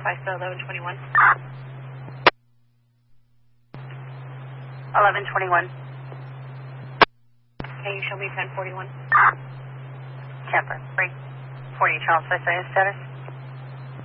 FISA 1121. 1121. Can you show me 1041? Tampa. 40 Charles FISA status.